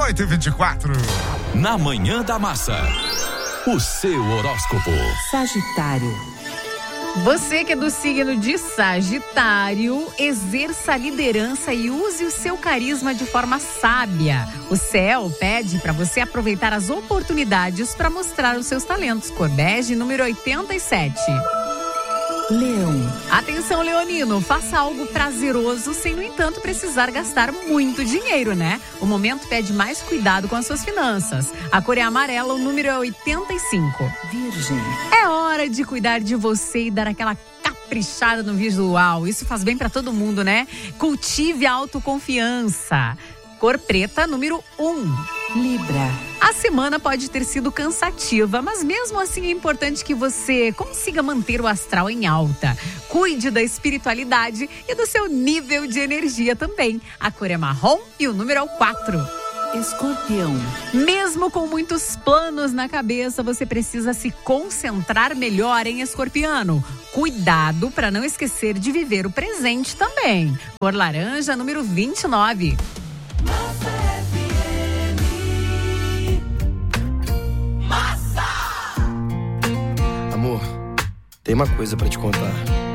8h24. Na Manhã da Massa, o seu horóscopo. Sagitário. Você que é do signo de Sagitário, exerça a liderança e use o seu carisma de forma sábia. O céu pede para você aproveitar as oportunidades para mostrar os seus talentos. Cor bege, número 87. Leão. Atenção, leonino, faça algo prazeroso sem, no entanto, precisar gastar muito dinheiro, né? O momento pede mais cuidado com as suas finanças. A cor é amarela, o número é 85. Virgem. É hora de cuidar de você e dar aquela caprichada no visual. Isso faz bem pra todo mundo, né? Cultive a autoconfiança. Cor preta, número 1. Libra. A semana pode ter sido cansativa, mas mesmo assim é importante que você consiga manter o astral em alta. Cuide da espiritualidade e do seu nível de energia também. A cor é marrom e o número é o 4. Escorpião. Mesmo com muitos planos na cabeça, você precisa se concentrar melhor em Escorpiano. Cuidado para não esquecer de viver o presente também. Cor laranja, número 29. Amor, tem uma coisa pra te contar.